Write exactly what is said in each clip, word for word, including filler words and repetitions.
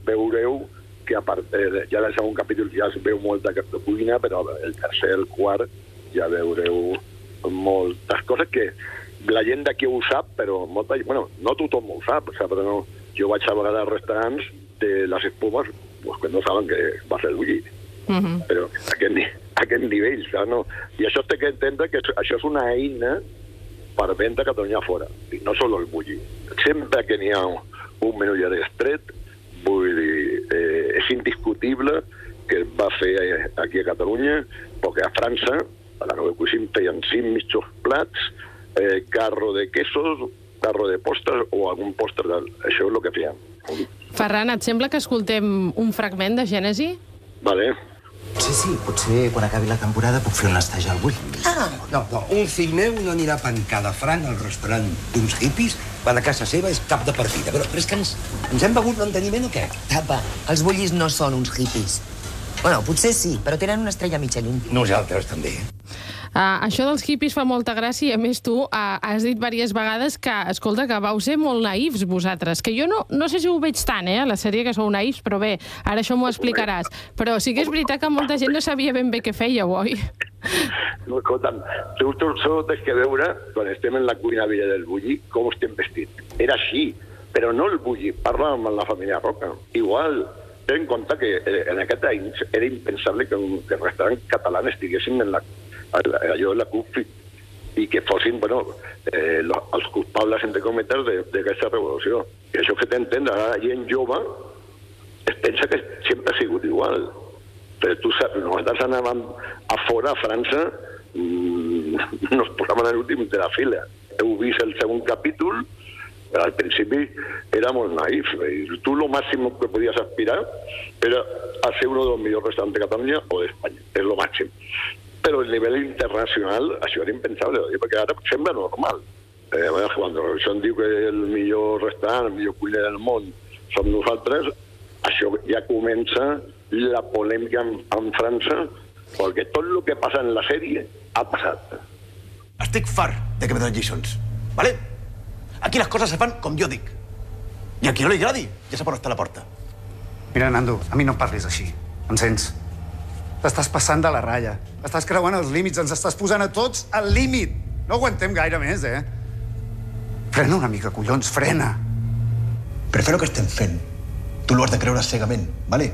veureu que a part, eh, ja del segon capítol ja es veu molta cuina, però el tercer, el quart, ja veureu moltes coses que la gent d'aquí ho sap, però molta, bueno, no tothom ho sap, però no, jo vaig a vegades als restaurants de les espumes pues, que no saben que va ser el bulli. Uh -huh. Però a aquest, a aquest nivell, saps? No? I això té que entendre que això és una eina per vendre a Catalunya fora, i no sol el bulli. Sempre que n'hi ha un menú ja d'estret, vull dir, eh, és indiscutible que es va fer aquí a Catalunya, perquè a França, a la Nova Cuisine, feien cinc mitjos plats, eh, carro de quesos, carro de postres o algun postre. Això és el que feien. Ferran, et sembla que escoltem un fragment de Gènesi? Vale. Potser sí, potser quan acabi la temporada puc fer un estatge al bull. Ah, no, no, un fill meu no anirà a pan cada franc al restaurant d'uns hippies quan a casa seva és cap de partida. Però, però és que ens, ens hem begut l'enteniment o què? Apa, els bullis no són uns hippies. Bueno, potser sí, però tenen una estrella Michelin. Nosaltres també. Uh, això dels hippies fa molta gràcia i, a més, tu uh, has dit diverses vegades que, escolta, que vau ser molt naïfs vosaltres, que jo no, no sé si ho veig tant, eh, a la sèrie, que sou naïfs, però bé, ara això m'ho explicaràs. Però sí que és veritat que molta gent no sabia ben bé què fèieu, oi? No, escolta'm, tu solo tens que veure, quan estem en la cuina vella del bulli, com estem vestits. Era així, però no el bulli, parlàvem amb la família Roca. Igual, ten en compte que en aquest any era impensable que, un, que restaurants catalans estiguessin en la allò de la C U P i que fossin, bueno, eh, els culpables, entre cometes, d'aquesta revolució. I això que t'entens, ara la gent jove es pensa que sempre ha sigut igual. Però tu saps, nosaltres anàvem a fora, a França, mmm, nos posaven a l'últim de la fila. Heu vist el segon capítol, al principi era molt naïf. I tu el màxim que podies aspirar era a ser un dels millors restaurants de Catalunya o d'Espanya. És el màxim. Però a nivell internacional això era impensable, perquè ara sembla normal. Eh, quan això diu que el millor restaurant, el millor cuiner del món som nosaltres, això ja comença la polèmica en, en França, perquè tot el que passa en la sèrie ha passat. Estic fart de que me donen lliçons, ¿vale? Aquí les coses se fan com jo dic. I a qui no li agradi, ja sap on està la porta. Mira, Nando, a mi no em parlis així. Em sents? T'estàs passant de la ratlla. Estàs creuant els límits, ens estàs posant a tots al límit. No aguantem gaire més, eh? Frena una mica, collons, frena. Per fer el que estem fent, tu l'ho has de creure cegament, ¿vale?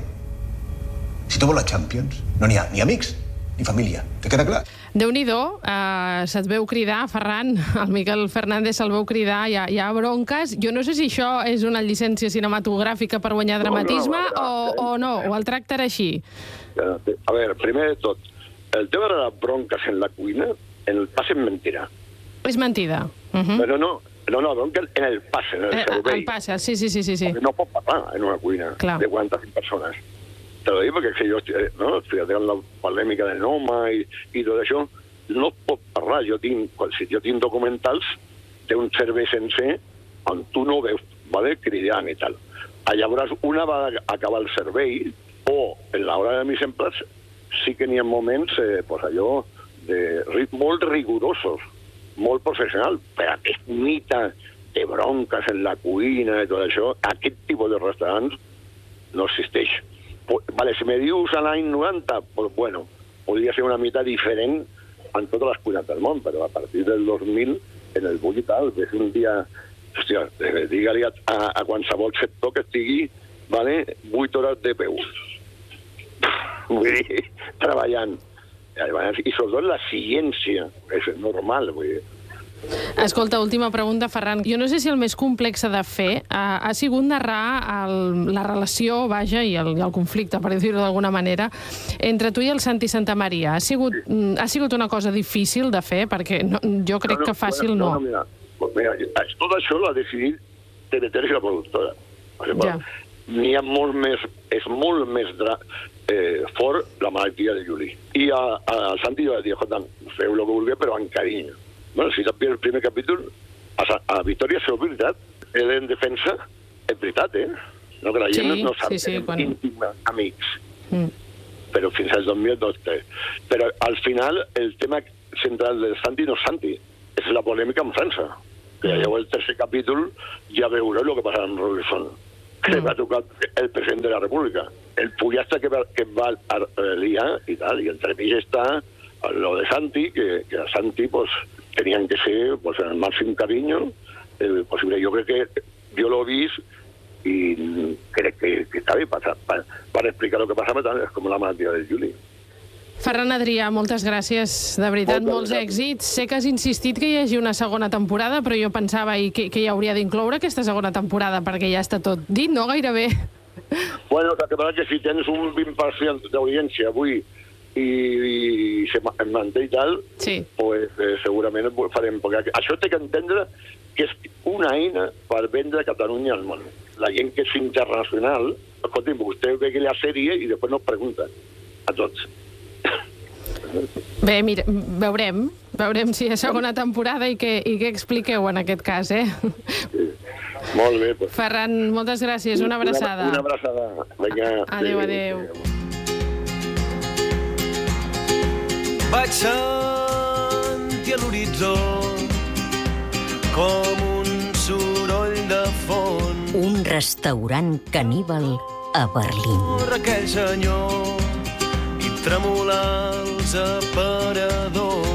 Si tu vols la Champions, no n'hi ha ni amics ni família. Te queda clar? Déu-n'hi-do, uh, se't veu cridar, Ferran, el Miquel Fernández se'l veu cridar, hi ha, hi ha bronques. Jo no sé si això és una llicència cinematogràfica per guanyar dramatisme no, no, no, o, o no, o el tracten així. A veure, primer de tot, el tema de les bronques en la cuina, en el pas és mentira. És mentida. Uh -huh. Però no, no, no, bronca en el pas, en el eh, servei. El pas, sí, sí, sí, sí. Perquè no pot parlar en una cuina Clar. de quaranta-cinc persones. Te lo dic perquè jo estic, no, estic tenint la polèmica de Noma i, i tot això, no pot parlar. Jo tinc, si jo tinc documentals, té un servei sencer on tu no veus, vale, cridant i tal. Llavors, una va acabar el servei, o en l'hora de mise en place sí que n'hi ha moments eh, pues allò de, molt rigorosos, molt professional, però aquest mite de bronques en la cuina i tot això, aquest tipus de restaurants no existeix. Vale, si me dius a l'any noranta, pues bueno, podria ser una mica diferent en totes les cuines del món, però a partir del dos mil, en el bulli tal, que és un dia, hòstia, digue-li a, a, a qualsevol sector que estigui, vale, vuit hores de peu. Vull dir, treballant. I sobretot la ciència, és normal, vull dir. Escolta, última pregunta, Ferran. Jo no sé si el més complex de fer ha, ha sigut narrar el, la relació, vaja, i el, i el conflicte, per dir-ho d'alguna manera, entre tu i el Santi Santamaría. Ha sigut, ha sigut una cosa difícil de fer? Perquè no, jo crec no, no, que fàcil no. no. no mira, mira, tot això l'ha decidit T V tres i la productora. Ja. N'hi ha molt més, és molt més eh, fort la malaltia de Juli. I a, a Santi jo vaig dir, escolta, feu el que vulgueu, però amb carinyo. Bueno, si sap el primer capítol, a, a Victòria és veritat. Ell en defensa, és veritat, eh? No, que la gent sí, no sap, sí, sí, quan... íntima, amics. Mm. Però fins al dos mil dotze. Però al final, el tema central del Santi no és Santi, és la polèmica amb França. Que ja llevo el tercer capítol, ja veureu el que passarà amb Robinson. que mm. va tocar el president de la República. El pollastre que va, que va liar i tal, i entremig està lo de Santi, que, que a Santi pues, tenían que ser pues, el máximo cariño eh, posible. Yo creo que yo lo vi y crec que, que està bé per, per, per explicar el que passava tant, és com la malaltia del Juli. Ferran Adrià, moltes gràcies, de veritat, molts èxits. Sé que has insistit que hi hagi una segona temporada, però jo pensava que, que hi hauria d'incloure aquesta segona temporada, perquè ja està tot dit, no? Gairebé. Bueno, el que passa que si tens un vint per cent d'audiència avui i, i se manté i tal, sí. pues eh, segurament farem... Perquè això té que entendre que és una eina per vendre Catalunya al món. La gent que és internacional, escolti'm, vostè ve la sèrie i després nos pregunta a tots. Bé, mira, veurem, veurem si hi ha segona temporada i què, i què expliqueu en aquest cas, eh? Sí. Molt bé. Pues. Ferran, moltes gràcies, una abraçada. Una, una abraçada. Vinga. Adéu, adéu. Vaig sentir a l'horitzó com un soroll de fons. Un restaurant caníbal a Berlín. Aquell senyor i tremolar els aparadors.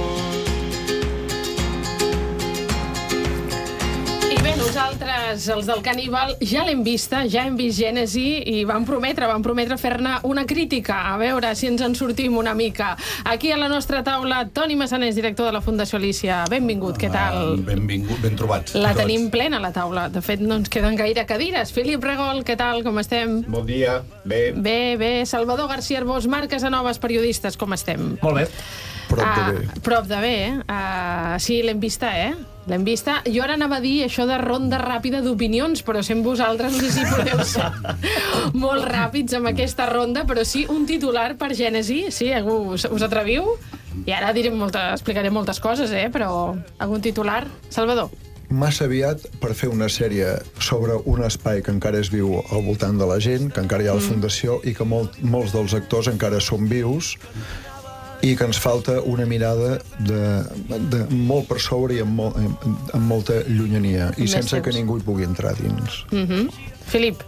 I bé, nosaltres, els del Caníbal, ja l'hem vista, ja hem vist Gènesi i vam prometre, vam prometre fer-ne una crítica, a veure si ens en sortim una mica. Aquí a la nostra taula, Toni Massanés, director de la Fundació Alícia. Benvingut, què tal? Benvingut, ben trobats. La tenim plena, la taula. De fet, no ens queden gaire cadires. Filip Regol, què tal, com estem? Bon dia, bé. Bé, bé. Salvador García Arbós, Marc Casanovas, periodistes, com estem? Molt bé. Prop de bé. Uh, prop de bé, eh? Uh, sí, l'hem vista, eh? L'hem vista. Jo ara anava a dir això de ronda ràpida d'opinions, però sent vosaltres no sé si podeu ser molt ràpids amb aquesta ronda, però sí, un titular per Gènesi. Sí, algú us, us atreviu? I ara diré molta, explicaré moltes coses, eh? Però algun titular? Salvador. Massa aviat per fer una sèrie sobre un espai que encara és viu al voltant de la gent, que encara hi ha la Fundació i que molt, molts dels actors encara són vius, i que ens falta una mirada de, de molt per sobre i amb, molt, amb, amb molta llunyania, i sense que ningú hi pugui entrar dins. Mm-hmm. Filip.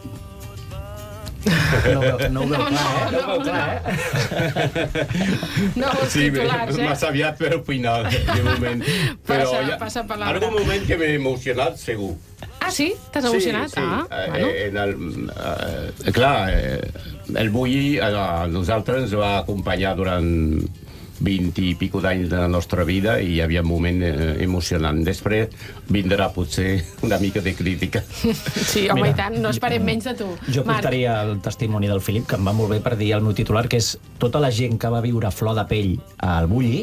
No, no ho veu clar, eh? No ho veu clar, eh? No vols titulars, eh? Massa aviat per opinar, de moment. Però passa, passa palabra. Algun moment que m'he emocionat, segur. Ah, sí? T'has emocionat? Sí, sí. Ah, eh, bueno. En el, eh, clar, eh, el Bulli a nosaltres ens va acompanyar durant vint i pico d'anys de la nostra vida i hi havia un moment eh, emocionant. Després vindrà potser una mica de crítica. Sí, home, mira, i tant, no esperem menys de tu. Jo Marc. portaria el testimoni del Filip, que em va molt bé per dir el meu titular, que és tota la gent que va viure a flor de pell al Bulli,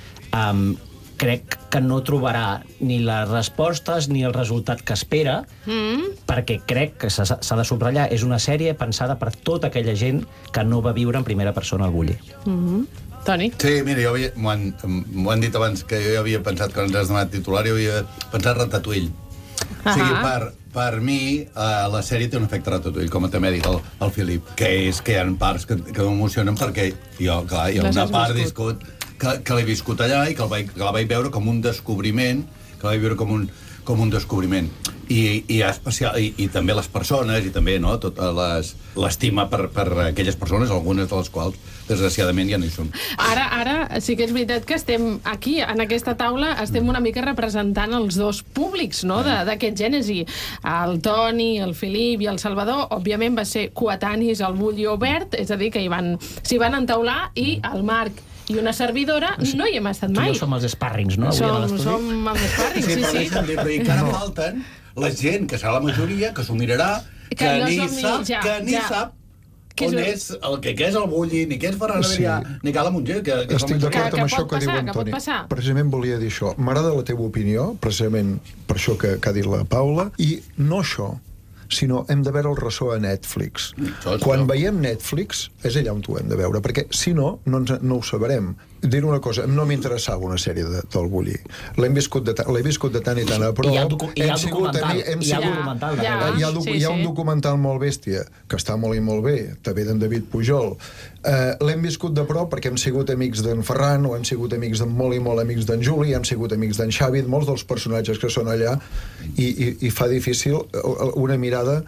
um, crec que no trobarà ni les respostes ni el resultat que espera, mm. perquè crec que s'ha de subratllar, és una sèrie pensada per tota aquella gent que no va viure en primera persona al Bulli. Mm-hmm. Toni? Sí, mira, jo m'ho han, han dit abans que jo havia pensat, quan ens has donat titular, jo havia pensat Ratatouille. Uh-huh. O sigui, per, per mi, uh, la sèrie té un efecte Ratatouille, com també ha dit el, el Filip, que és que hi ha parts que, que m'emocionen perquè jo, clar, hi ha una part viscut que, que l'he viscut allà i que, vaig, que la vaig veure com un descobriment, que la vaig veure com un, com un descobriment. I, i, especial, i, i també les persones, i també no, tota l'estima per, per aquelles persones, algunes de les quals, desgraciadament, ja no hi són. Ara, ara sí que és veritat que estem aquí, en aquesta taula, estem una mica representant els dos públics, no?, d'aquest Gènesi. El Toni, el Filip i el Salvador, òbviament, va ser coetanis al Bulli Obert, és a dir, que hi van, s'hi van entaular, i el Marc i una servidora no hi hem estat mai. Tu no som els sparrings, no? Som, som els sparrings, sí, sí. Sí, però encara falten la gent, que serà la majoria, que s'ho mirarà, que, que no ni sap, ja, que ni ja. sap que on és, és el que, que és el Bulli, ni que és Ferran Adrià, sí. ni Carla Munger. Que, que estic d'acord amb això que, que diu Antoni. Precisament volia dir això. M'agrada la teva opinió, precisament per això que, que ha dit la Paula, i no això, sinó hem de veure el ressò a Netflix. Això, Quan això. veiem Netflix, és allà on ho hem de veure, perquè si no, no, ens, no ho sabrem. Dir una cosa, no m'interessava una sèrie de, del Bulli. L'he viscut, de, viscut de tant i tant a prop. I hi ha, docu hi ha documental. Mi, hi ha, documental. Ja, ja, hi ha, docu sí, hi ha un documental molt bèstia, que està molt i molt bé, també d'en David Pujol. Uh, L'hem viscut de prop perquè hem sigut amics d'en Ferran, o hem sigut amics d'en molt i molt amics d'en Juli, hem sigut amics d'en Xavi, molts dels personatges que són allà, i, i, i fa difícil una mirada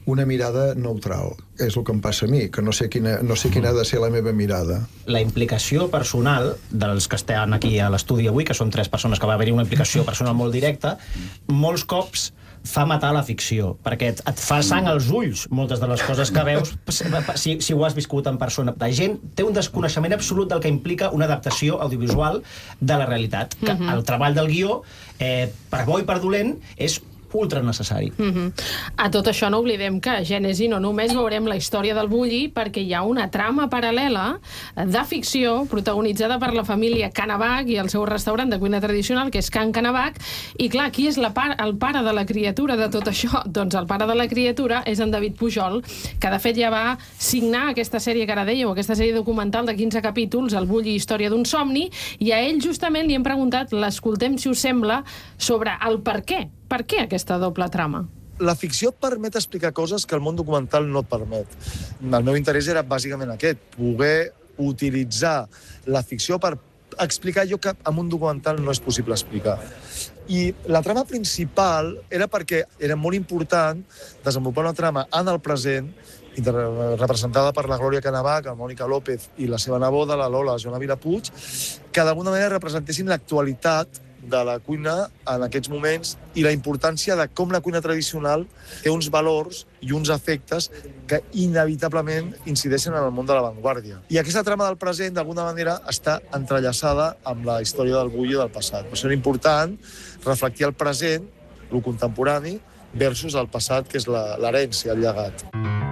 una mirada neutral. És el que em passa a mi, que no sé quina, no sé quina ha de ser la meva mirada. La implicació personal dels que estan aquí a l'estudi avui, que són tres persones que va haver-hi una implicació personal molt directa, molts cops fa matar la ficció, perquè et, et fa sang als ulls moltes de les coses que veus si, si ho has viscut en persona. La gent té un desconeixement absolut del que implica una adaptació audiovisual de la realitat, que uh-huh. el treball del guió, eh, per bo i per dolent, és ultra necessari. Uh-huh. A tot això no oblidem que a Gènesi no només veurem la història del Bulli, perquè hi ha una trama paral·lela de ficció protagonitzada per la família Canavach i el seu restaurant de cuina tradicional, que és Can Canavach, i clar, qui és la par el pare de la criatura de tot això? Doncs el pare de la criatura és en David Pujol, que de fet ja va signar aquesta sèrie que ara dèieu, aquesta sèrie documental de quinze capítols, El Bulli, història d'un somni, i a ell justament li hem preguntat, l'escoltem si us sembla, sobre el per què. Per què aquesta doble trama? La ficció et permet explicar coses que el món documental no et permet. El meu interès era bàsicament aquest, poder utilitzar la ficció per explicar allò que en un documental no és possible explicar. I la trama principal era perquè era molt important desenvolupar una trama en el present, representada per la Glòria Canavach, la Mònica López i la seva neboda, la Lola, la Joana Vilapuig, que d'alguna manera representessin l'actualitat de la cuina en aquests moments i la importància de com la cuina tradicional té uns valors i uns efectes que inevitablement incideixen en el món de l'avantguàrdia. I aquesta trama del present, d'alguna manera, està entrellaçada amb la història del Bulli del passat. Per això era important reflectir el present, el contemporani, versus el passat, que és l'herència, el llegat.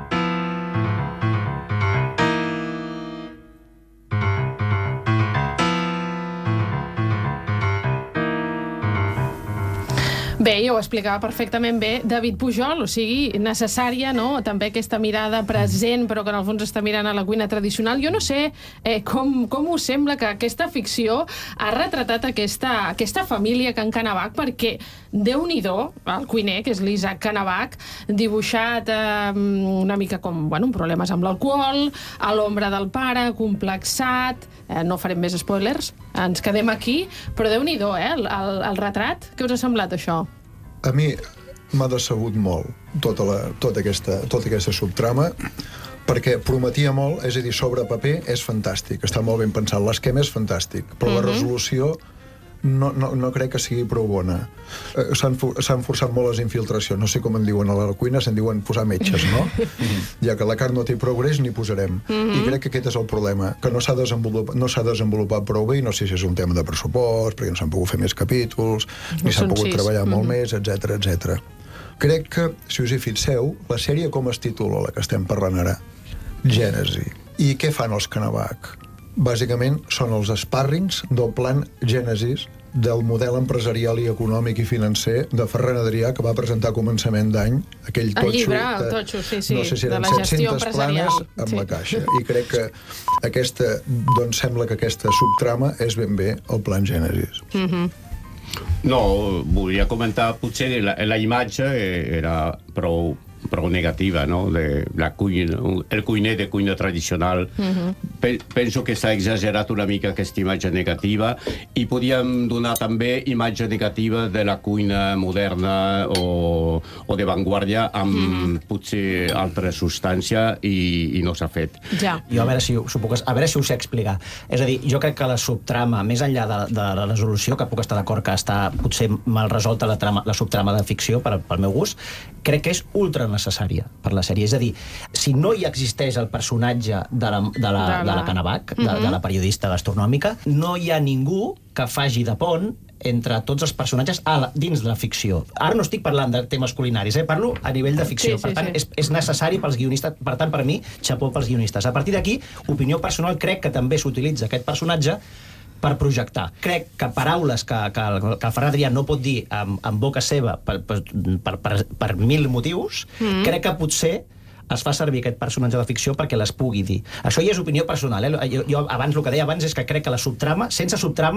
Bé, ja ho explicava perfectament bé David Pujol, o sigui, necessària, no?, també aquesta mirada present, però que en el fons està mirant a la cuina tradicional. Jo no sé eh, com, com us sembla que aquesta ficció ha retratat aquesta, aquesta família Can Canavach, perquè Déu-n'hi-do, el cuiner, que és l'Isaac Canavach, dibuixat eh, una mica com, bueno, problemes amb l'alcohol, a l'ombra del pare, complexat, eh, no farem més spoilers, ens quedem aquí, però Déu-n'hi-do, eh, el, el, el retrat. Què us ha semblat, això? A mi m'ha decebut molt tota, la, tota, aquesta, tota aquesta subtrama, perquè prometia molt, és a dir, sobre paper és fantàstic, està molt ben pensat, l'esquema és fantàstic, però la resolució no, no, no crec que sigui prou bona. Eh, S'han forçat molt les infiltracions, no sé com en diuen a la cuina, se'n diuen posar metges, no? Ja que la carn no té prou greix, n'hi posarem. I crec que aquest és el problema, que no s'ha desenvolupat, no s'ha desenvolupat prou bé, i no sé si és un tema de pressupost, perquè no s'han pogut fer més capítols, ni s'han pogut treballar molt més, etcètera, etcètera. Crec que, si us hi fixeu, la sèrie com es titula, la que estem parlant ara? Gènesi. I què fan els Canavach? Bàsicament són els spàrrings del plan Gènesis del model empresarial i econòmic i financer de Ferran Adrià, que va presentar a començament d'any aquell totxo... El llibre, el totxo, sí, sí, no sé si eren de la gestió set-centes planes amb la caixa. I crec que aquesta, doncs sembla que aquesta subtrama és ben bé el plan Gènesis. No, volia comentar, potser la, la imatge era prou prou negativa, no?, de la cuina, el cuiner de cuina tradicional. Uh-huh. Pe penso que s'ha exagerat una mica aquesta imatge negativa, i podíem donar també imatge negativa de la cuina moderna o, o de vanguardia amb uh-huh. potser altra substància, i, i no s'ha fet. Ja. Jo a veure si, puc, a veure si ho sé explicar. És a dir, jo crec que la subtrama, més enllà de, de la resolució, que puc estar d'acord que està potser mal resolta la, trama, la subtrama de ficció, per, pel meu gust, crec que és ultra necessària per la sèrie. És a dir, si no hi existeix el personatge de la, de la, de la Canavach, de, de la periodista gastronòmica, no hi ha ningú que faci de pont entre tots els personatges a la, dins de la ficció. Ara no estic parlant de temes culinaris, eh? Parlo a nivell de ficció. Sí, sí, per tant, sí. és, és necessari pels guionistes. Per tant, per mi, xapó pels guionistes. A partir d'aquí, opinió personal, crec que també s'utilitza aquest personatge per projectar. Crec que paraules que, que, que el Ferran Adrià no pot dir en, en boca seva per, per, per, per, per mil motius, mm. crec que potser es fa servir aquest personatge de ficció perquè les pugui dir. Això ja és opinió personal. Eh? Jo, jo abans, el que deia abans és que crec que la subtrama, sense subtrama,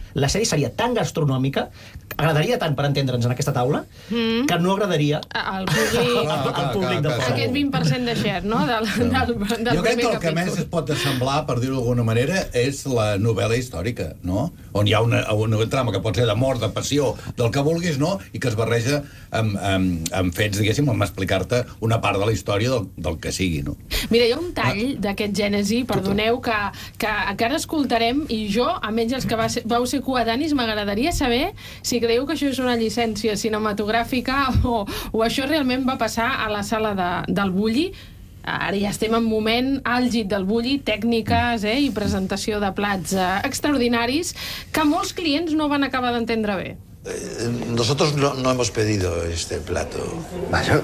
la sèrie seria tan gastronòmica, agradaria tant per entendre'ns en aquesta taula, Mm. que no agradaria Al públic, al, al públic de fora. aquest vint per cent de share, no? Del, del, del Jo crec primer que el que capítol. més es pot assemblar, per dir-ho d'alguna manera, és la novel·la històrica, no? On hi ha una, una trama que pot ser d'amor, de passió, del que vulguis, no? I que es barreja amb, amb, amb fets, diguéssim, amb explicar-te una part de la història del, del que sigui, no? Mira, hi ha un tall d'aquest Gènesi, perdoneu, que, que encara escoltarem, i jo, a menys els que va ser, vau ser coetanis, m'agradaria saber si creieu que això és una llicència cinematogràfica o, o això realment va passar a la sala de, del Bulli. Ara ja estem en moment àlgid del Bulli, tècniques eh, i presentació de plats eh, extraordinaris que molts clients no van acabar d'entendre bé. Eh, nosotros no, no hemos pedido este plato. Vaja.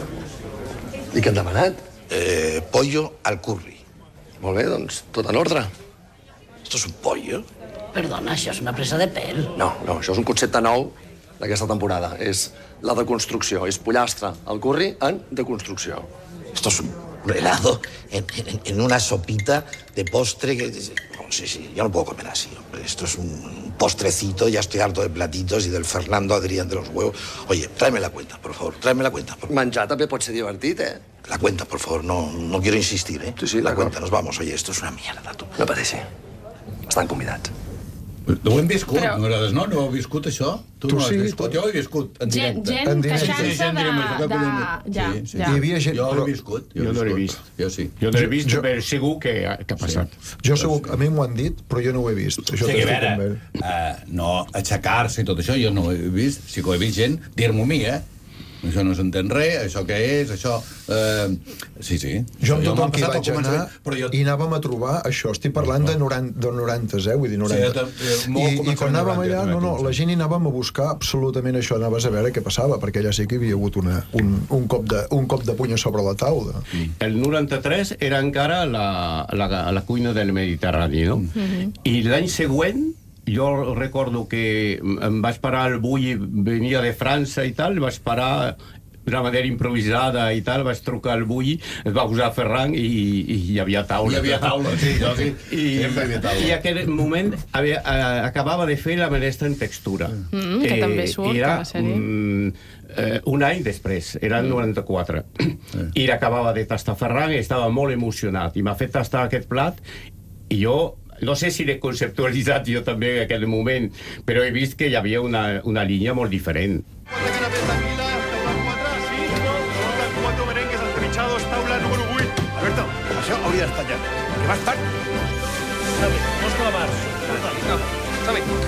I què han demanat? Eh, pollo al curry. Molt bé, doncs tot en ordre. Esto es un pollo? Perdona, això és una presa de pèl. No, no, això és un concepte nou d'aquesta temporada. És la deconstrucció. És pollastre al curry en deconstrucció. Esto es un helado en, en, en una sopita de postre que... No, sí, sí, yo no puedo comer así, hombre. Esto es un postrecito, ya estoy harto de platitos y del Fernando Adrián de los huevos. Oye, tráeme la cuenta, por favor, tráeme la cuenta. Por... Menjar també pot ser divertit, eh? La cuenta, por favor, no, no quiero insistir, ¿eh? Sí, sí, la cuenta, nos vamos. Oye, esto es una mierda, tú. No pateixi. Estan convidats. No ho hem viscut, Però... nosaltres no? No heu viscut això? Tu, Tu no has sí, viscut? tu- Jo ho he viscut en Gent, directe. gent En directe. queixant-se Sí, gent de... dient, "Això que de... collons". Ja, Sí, sí. ja. Hi havia gent... Jo però- l'he viscut. Jo no l'he vist. Jo sí. Jo no l'he vist, Jo- però segur que, que ha passat. Jo segur, a mi m'ho han dit, però jo no ho he vist. Això Sí, que a t'estic amb veure, ell. uh, no aixecar-se i tot això, jo no ho he vist. Sí que ho he vist gent dir-m'ho a mi, eh? Això no s'entén res, això què és, això... Uh, sí, sí. Jo amb Això tothom m'ha que hi passat al vaig anar començament, però jo... i anàvem a trobar això. Estic parlant de noranta, de noranta, eh? Vull dir, noranta. Sí, de- de- molt I, I començament quan anàvem noranta, allà, no, no, noranta, la gent hi anàvem a buscar absolutament això, anaves a veure què passava, perquè allà sí que hi havia hagut una, un, un, cop de, un cop de puny a sobre la taula. El noranta-tres era encara la, la, la cuina del Mediterrani, no? Mhm. I l'any següent, jo recordo que em vaig parar al Bulli, venia de França i tal, vaig parar d'una manera improvisada i tal, vaig trucar al Bulli, es va posar Ferran i, i hi havia taula. Hi havia taula, sí, jo sí. I, Sempre hi havia taula. I en aquell moment havia, eh, acabava de fer la menestra en textura. Mm, que també surt era, a la sèrie. Mm, eh, un any després, era el noranta-quatre. I l'acabava de tastar Ferran i estava molt emocionat. I m'ha fet tastar aquest plat i jo no sé si l'he conceptualitzat jo també en aquell moment, però he vist que hi havia una, una línia molt diferent. Alberto, això hauria d'estar ja. Què va estar? Som-hi, molts calamars. Som-hi.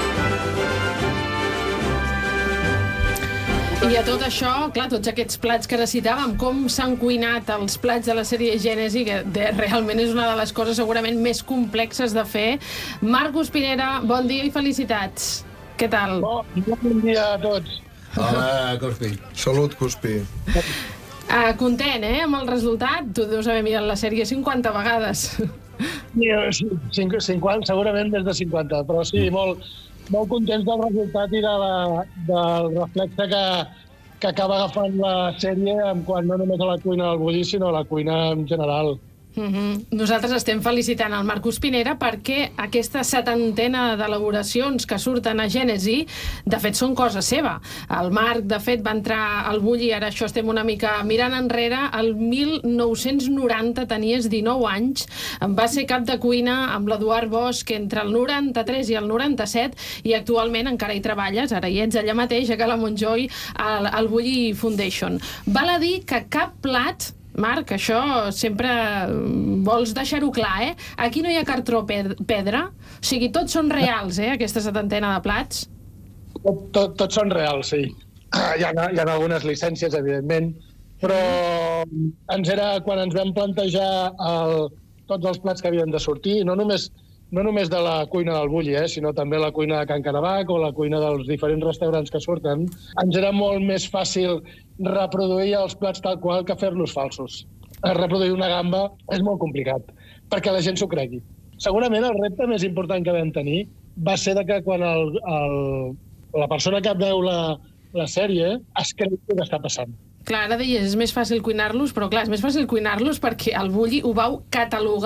I a tot això, clar, tots aquests plats que recitàvem, com s'han cuinat els plats de la sèrie Gènesi, que de, realment és una de les coses segurament més complexes de fer. Marcos Pinera, bon dia i felicitats. Què tal? Bon dia a tots. Hola, Cospi. Salut, Cospi. Uh, content, eh, amb el resultat? Tu deus haver mirat la sèrie cinquanta vegades. Sí, cinquanta, segurament més de cinquanta, però sí, molt, molt contents del resultat i de la, del reflexe que, que acaba agafant la sèrie en quant no només a la cuina del Bulli, sinó a la cuina en general. Mm-hmm. Nosaltres estem felicitant el Marcos Pinera perquè aquesta setantena d'elaboracions que surten a Gènesi, de fet, són cosa seva. El Marc, de fet, va entrar al Bulli, ara això estem una mica mirant enrere, el mil nou-cents noranta, tenies dinou anys, va ser cap de cuina amb l'Eduard Bosch entre el noranta-tres i el noranta-set, i actualment encara hi treballes, ara hi ets allà mateix, a Cala Montjoi, al, al Bulli Foundation. Val a dir que cap plat... Marc, això sempre vols deixar-ho clar, eh? Aquí no hi ha cartró pedra, o sigui, tots són reals, eh, aquesta setantena de plats. Tot, tot, tots són reals, sí. Hi ha, hi ha algunes llicències, evidentment, però ens era quan ens vam plantejar el, tots els plats que havien de sortir, no només, no només de la cuina del Bulli, eh, sinó també la cuina de Can Caravac o la cuina dels diferents restaurants que surten, ens era molt més fàcil reproduir els plats tal qual que fer-los falsos. Reproduir una gamba és molt complicat, perquè la gent s'ho cregui. Segurament el repte més important que vam tenir va ser de que quan el, el, la persona que veu la, la sèrie es cregui què està passant. Clar, ara deies, és més fàcil cuinar-los, però clar, és més fàcil cuinar-los perquè el Bulli ho vau catalogar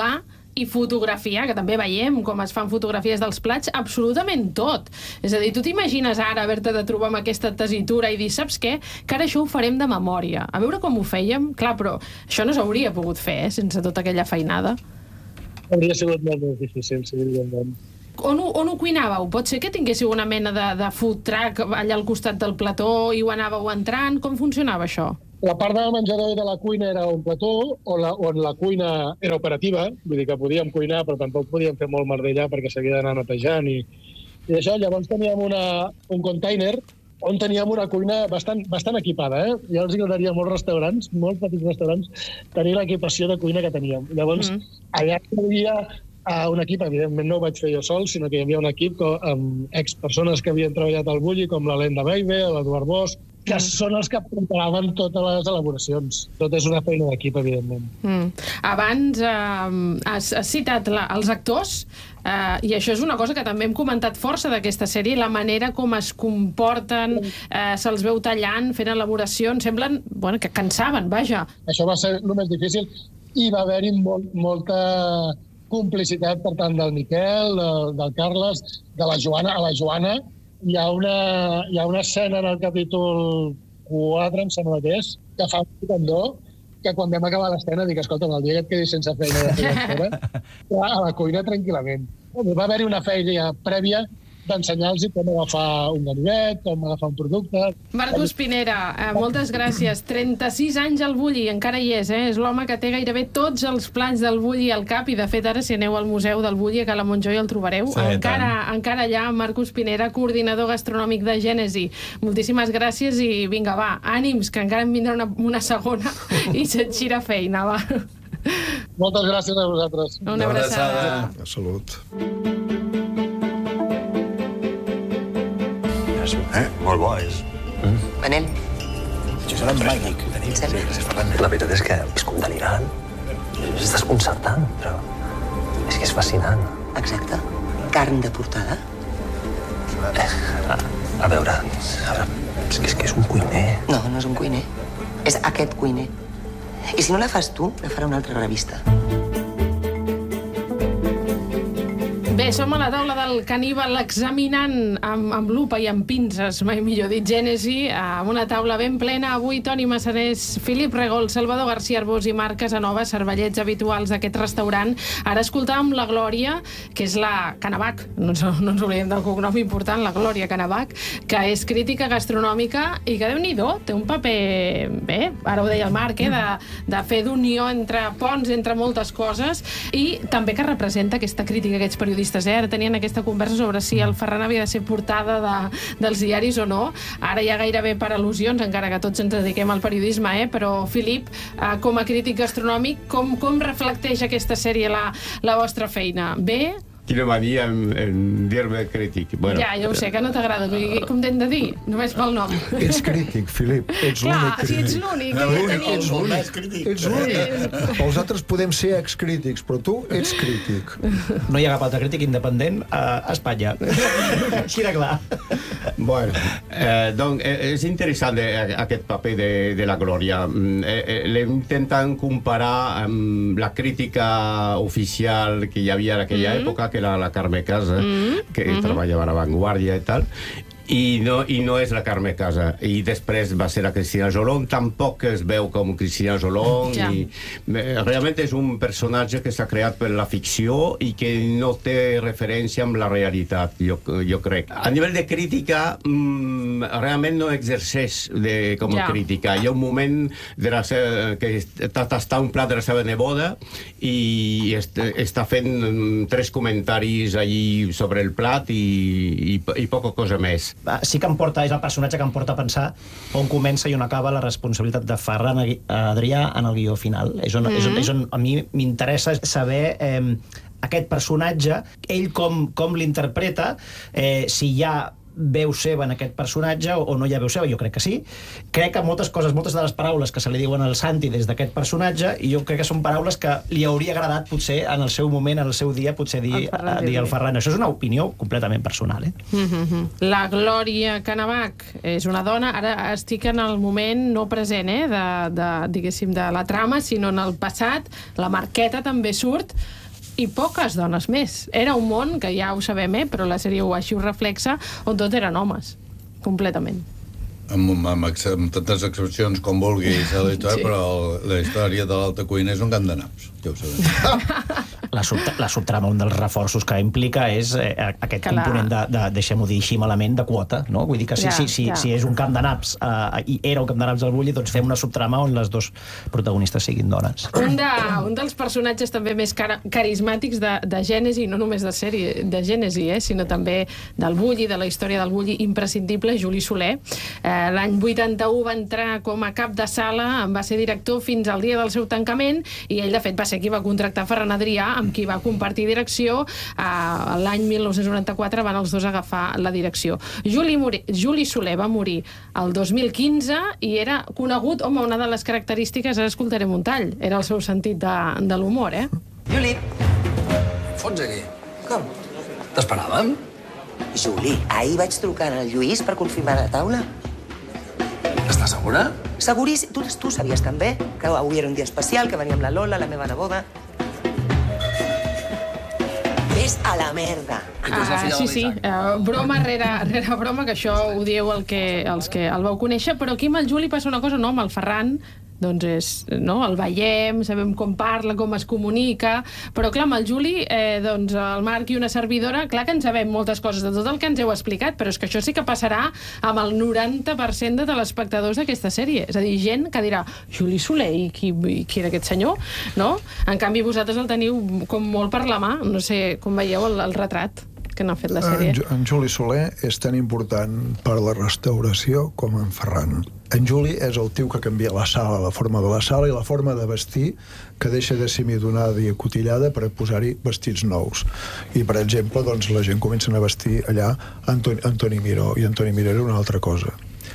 i fotografia, que també veiem com es fan fotografies dels plats, absolutament tot. És a dir, tu t'imagines ara haver-te de trobar amb aquesta tessitura i dir, saps què? Que ara això ho farem de memòria. A veure com ho fèiem. Clar, però això no s'hauria pogut fer, eh, sense tota aquella feinada. Hauria sigut molt més difícil, sí, evidentment. On ho, on ho cuinàveu? Pot ser que tinguéssiu una mena de, de food truck allà al costat del plató i ho anàveu entrant? Com funcionava això? La part del menjador i de la cuina era un plató, on la, on la cuina era operativa, vull dir que podíem cuinar, però tampoc podíem fer molt merder allà perquè s'havia d'anar netejant. I, i això, llavors teníem una, un container on teníem una cuina bastant, bastant equipada. Eh? Ja els agradaria a molts restaurants, molts petits restaurants, tenir l'equipació de cuina que teníem. Llavors, mm. allà hi havia uh, un equip, evidentment no ho vaig fer jo sol, sinó que hi havia un equip amb ex-persones que havien treballat al Bulli, com l'Helena Beibe, l'Eduard Bosch, que són els que preparaven totes les elaboracions. Tot és una feina d'equip, evidentment. Mm. Abans eh, has, has citat la, els actors, eh, i això és una cosa que també hem comentat força d'aquesta sèrie, la manera com es comporten, eh, se'ls veu tallant, fent elaboracions, semblen bueno, que cansaven, vaja. Això va ser el més difícil i va haver-hi molt, molta complicitat per tant del Miquel, del, del Carles, de la Joana. A la Joana hi ha una, hi ha una escena en el capítol quatre, em sembla que és, que fa un tendó, que quan vam acabar l'escena dic, escolta, el dia que et quedis sense feina de fer fora, a la cuina tranquil·lament. Va haver-hi una feina prèvia d'ensenyar-los com agafar un ganivet, com agafar un producte... Marcos Pinera, eh, moltes gràcies. trenta-sis anys al Bulli, encara hi és, eh? És l'home que té gairebé tots els plats del Bulli al cap i, de fet, ara si aneu al Museu del Bulli a Cala Montjuïc el trobareu. Sí, encara, encara allà, Marcos Pinera, coordinador gastronòmic de Gènesi. Moltíssimes gràcies i vinga, va, ànims, que encara en vindrà una, una segona i se't xira feina, va. Moltes gràcies a vosaltres. Una abraçada. Salut. Eh? Molt bo, és. Mm. Manel. Això serà màgic. La veritat és que és com delirant. És desconcertant, però és que és fascinant. Exacte. Carn de portada. Eh, a, a veure, a veure, és que, és que és un cuiner. No, no és un cuiner. És aquest cuiner. I si no la fas tu, la farà una altra revista. Bé, som a la taula del caníbal examinant amb, amb lupa i amb pinces, mai millor dit, Gènesi, amb una taula ben plena. Avui Toni Massanés, Filip Regol, Salvador García Arbós i Marc Casanova, cervellets habituals d'aquest restaurant. Ara escoltàvem la Glòria, que és la Canavac, no ens, no ens oblidem del cognom important, la Glòria Canavac, que és crítica gastronòmica i que, Déu-n'hi-do, té un paper, bé, ara ho deia el Marc, eh, de, de fer d'unió entre ponts, entre moltes coses, i també que representa aquesta crítica, aquests periodistes. Eh? Ara tenien aquesta conversa sobre si el Ferran havia de ser portada de, dels diaris o no. Ara ja gairebé per al·lusions, encara que tots ens dediquem al periodisme, eh? Però, Filip, eh, com a crític gastronòmic, com, com reflecteix aquesta sèrie la, la vostra feina? Bé? Quina mania en, en dir-me crític. Bueno, ja, ja ho sé, que no t'agrada. Com t'hem de dir? Només pel nom. Ets crític, Filip. Ets Clar, l'únic si ets l'únic. Ets l'únic. Ets l'únic. Els altres podem ser excrítics, però tu ets crític. No hi ha cap altre crític independent a Espanya. Així de clar. Bueno, eh, doncs és interessant de, aquest paper de, de la Glòria. Eh, L'hem intentat comparar amb la crítica oficial que hi havia en aquella mm. època, que era la Carme Casa, mm. que mm-hmm. treballava a La Vanguardia i tal, i no, i no és la Carme Casa. I després va ser la Cristina Jolón, tampoc es veu com Cristina Jolón, ja. i realment és un personatge que s'ha creat per la ficció i que no té referència amb la realitat, jo, jo crec. A nivell de crítica, mmm, realment no exerceix de, com a ja. crítica. Hi ha un moment de la seva, que està tastant un plat de la seva neboda i est, està fent tres comentaris allí sobre el plat i, i, i poca cosa més. Sí que em porta, és el personatge que em porta a pensar on comença i on acaba la responsabilitat de Ferran Adrià en el guió final. És on, mm-hmm. és on, és on a mi m'interessa saber eh, aquest personatge, ell com, com l'interpreta, eh, si hi ha veu seva en aquest personatge o no hi ha veu seva, jo crec que sí. Crec que moltes coses, moltes de les paraules que se li diuen al Santi des d'aquest personatge, i jo crec que són paraules que li hauria agradat potser en el seu moment, en el seu dia, potser dir, el dir al Ferran. Això és una opinió completament personal. Eh? Mm-hmm. La Glòria Canavac és una dona, ara estic en el moment no present, eh, de, de, diguéssim, de la trama, sinó en el passat. La Marqueta també surt. i poques dones més. Era un món, que ja ho sabem, eh? Però la sèrie ho així ho reflexa, on tot eren homes, completament. Amb, amb, amb tantes excepcions com vulguis a la història, sí. Però la història de l'alta cuina és un camp de naps, ja ho sabem. La, sub, la subtrama, un dels reforços que implica és eh, aquest que component la... de, de deixem-ho dir així malament, de quota, no? Vull dir que si, ja, si, si, ja. si és un camp de naps eh, i era un camp de naps al Bulli, doncs fem una subtrama on les dos protagonistes siguin dones. Un, de, un dels personatges també més car carismàtics de, de Gènesi, no només de sèrie de Gènesi, eh, sinó també del Bulli, de la història del Bulli, imprescindible, Juli Soler. Eh, L'any vuitanta-u va entrar com a cap de sala, en va ser director fins al dia del seu tancament, i ell, de fet, va ser qui va contractar Ferran Adrià, amb qui va compartir direcció. L'any mil nou-cents noranta-quatre van els dos agafar la direcció. Juli, Juli Soler va morir el dos mil quinze i era conegut, home, una de les característiques, ara escoltarem un tall, era el seu sentit de, de l'humor, eh? Juli. Fots aquí? Com? T'esperàvem? Juli, ahir vaig trucar al Lluís per confirmar la taula. Estàs segura? Seguríssim. Tu, tu sabies també que avui era un dia especial, que venia amb la Lola, la meva neboda. Ves a la merda. Ah, sí, sí. Uh, broma rere, rere broma, que això ho dieu el que, els que el vau conèixer, però aquí amb el Juli passa una cosa, no? Amb el Ferran, doncs és, no? El veiem, sabem com parla, com es comunica, però clar, amb el Juli, eh, doncs el Marc i una servidora, clar que en sabem moltes coses de tot el que ens heu explicat, però és que això sí que passarà amb el noranta per cent de telespectadors d'aquesta sèrie. És a dir, gent que dirà, Juli Soler, i qui, i qui era aquest senyor? No? En canvi, vosaltres el teniu com molt per la mà, no sé com veieu el, el retrat que n'ha fet la sèrie. En, en Juli Soler és tan important per la restauració com en Ferran. En Juli és el tio que canvia la sala, la forma de la sala i la forma de vestir, que deixa de ser midonada i acotillada per posar-hi vestits nous. I, per exemple, doncs, la gent comença a vestir allà Antoni, Antoni Miró, i Antoni Miró era una altra cosa.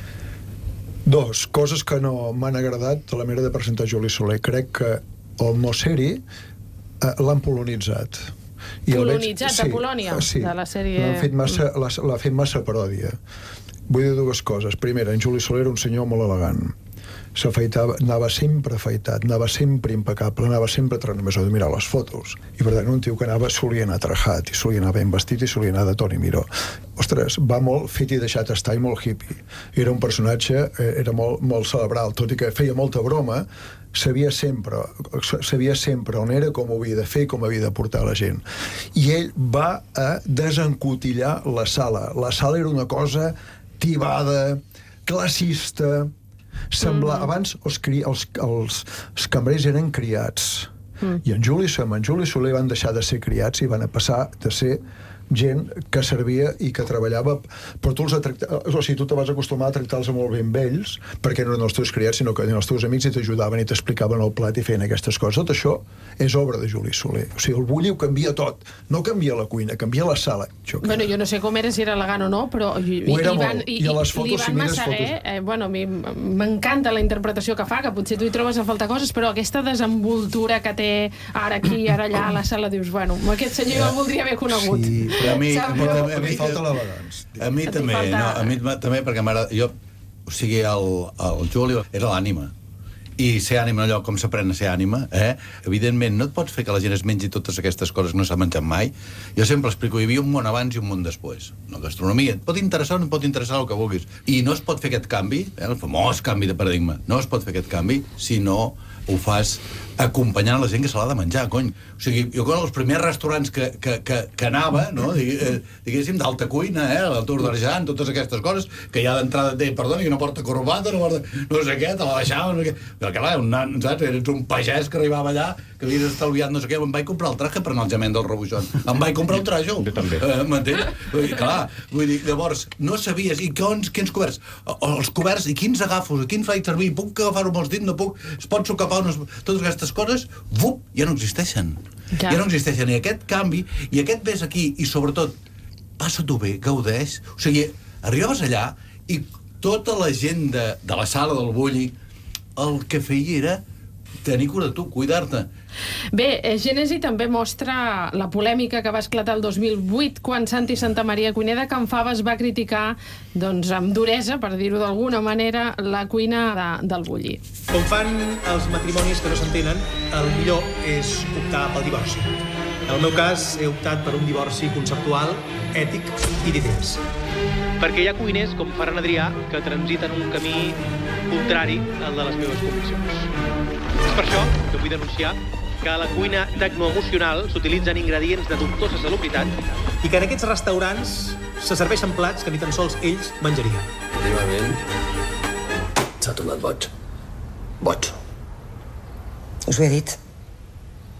Dos, coses que no m'han agradat de la manera de presentar Juli Soler. Crec que el Mosseri eh, l'han polonitzat. Polonitzat, de Polònia, sí, de la sèrie... L'ha fet massa, l'ha fet massa paròdia. Vull dir dues coses. Primera, en Juli Soler era un senyor molt elegant. S'afeitava, anava sempre afeitat, anava sempre impecable, anava sempre... Només heu de mirar les fotos. I per tant, un tio que anava solia anar trajat, i solia anar ben vestit, i solia anar de Toni Miró. Ostres, va molt fet i deixat estar, i molt hippie. Era un personatge, era molt, molt cerebral, tot i que feia molta broma, sabia sempre, sabia sempre on era, com ho havia de fer i com havia de portar la gent. I ell va a desencotillar la sala. La sala era una cosa tibada, classista, sembla... Mm. Abans els, els, els, els cambrers eren criats. Mm. I en Juli, en Juli Soler van deixar de ser criats i van a passar de ser gent que servia i que treballava, però tu els tracta... o sigui, tu te vas acostumar a tractar-los molt ben vells, perquè no eren els teus criats, sinó que eren els teus amics i t'ajudaven i t'explicaven el plat i feien aquestes coses. Tot això és obra de Juli Soler. O sigui, el Bulli ho canvia tot. No canvia la cuina, canvia la sala. Jo, bueno, jo no sé com era, si era elegant o no, però... I, ho era i, molt. I, I a les fotos, si mires fotos... Eh, bueno, a mi m'encanta la interpretació que fa, que potser tu hi trobes a faltar coses, però aquesta desenvoltura que té ara aquí, ara allà, a la sala, dius, bueno, aquest senyor jo el voldria haver conegut. Sí, però a mi, a mi, a mi, a mi falta l'elegància. A mi també, falta... no, a mi també, perquè m'agrada... Jo, o sigui, el, el Juli era l'ànima. I ser ànima, allò com s'aprèn a ser ànima, eh? Evidentment, no et pots fer que la gent es mengi totes aquestes coses que no s'ha menjat mai. Jo sempre explico, hi havia un món abans i un món després. La gastronomia et pot interessar o no et pot interessar el que vulguis. I no es pot fer aquest canvi, eh? El famós canvi de paradigma, no es pot fer aquest canvi si no ho fas acompanyant la gent que se l'ha de menjar, cony. O sigui, jo quan els primers restaurants que, que, que, que anava, no? Diguéssim, d'alta cuina, eh? El Tour d'Argent, totes aquestes coses, que ja d'entrada et deia, perdona, que no porta corbata, no porta... no sé què, te la deixaven, no sé què. Però clar, un nan, saps? Eres un pagès que arribava allà, que havies estalviat no sé què, em vaig comprar el traje per anar al jament del Robuixón. Em vaig comprar un traje. Jo també. Eh, M'entens? Clar, vull dir, llavors, no sabies, i quins, quins coberts? Els coberts, i quins agafos, i quins faig servir, puc agafar-ho amb els dits, no puc, es pot socapar unes... Totes aquestes coses, vup, ja no existeixen. Ja. ja no existeixen. I aquest canvi, i aquest ves aquí, i sobretot, passa-t'ho bé, gaudeix. O sigui, arribaves allà i tota la gent de, de la sala del Bulli el que feia era tenir cura de tu, cuidar-te. Bé, Gènesi també mostra la polèmica que va esclatar el dos mil vuit quan Santi Santamaria, cuiner de Can Faves, va criticar, doncs, amb duresa, per dir-ho d'alguna manera, la cuina de, del Bulli. Com fan els matrimonis que no s'entenen, el millor és optar pel divorci. En el meu cas, he optat per un divorci conceptual, ètic i d'idees. Perquè hi ha cuiners com Ferran Adrià que transiten un camí contrari al de les meves conviccions. És per això que vull denunciar que a la cuina tecnoemocional s'utilitzen ingredients de dubtosa salubritat i que en aquests restaurants se serveixen plats que ni tan sols ells menjarien. Últimament s'ha tornat boig. Boig. Us ho he dit.